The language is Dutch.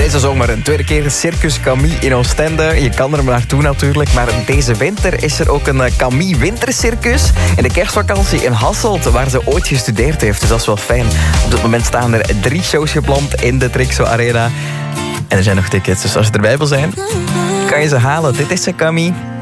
Deze zomer een tweede keer Circus Camille in Oostende. Je kan er maar naartoe natuurlijk. Maar deze winter is er ook een Camille Wintercircus. In de kerstvakantie in Hasselt, waar ze ooit gestudeerd heeft. Dus dat is wel fijn. Op dit moment staan er 3 shows gepland in de Trixo Arena. En er zijn nog tickets, dus als je erbij wil zijn, kan je ze halen. Dit is Camille.